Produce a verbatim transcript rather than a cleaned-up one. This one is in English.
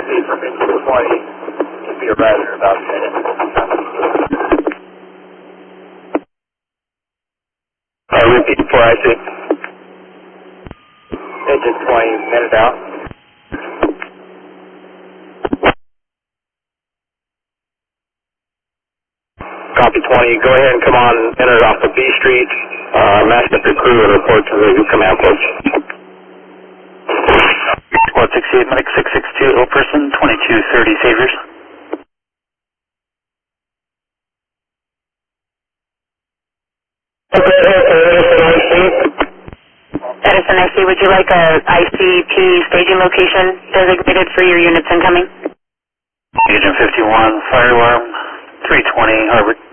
from two twenty, should be arriving in about a minute. Uh, repeat before I see. Engine twenty, minute out. Copy twenty, go ahead and come on, enter off of B Street, uh, match up your crew and report to the command post. one sixty-eight, Medic six six two, Hill Person, twenty-two thirty, Saviors. Edison I C, would you like a I C P staging location designated for your units incoming? Agent fifty-one, fire alarm, three twenty, Harvard.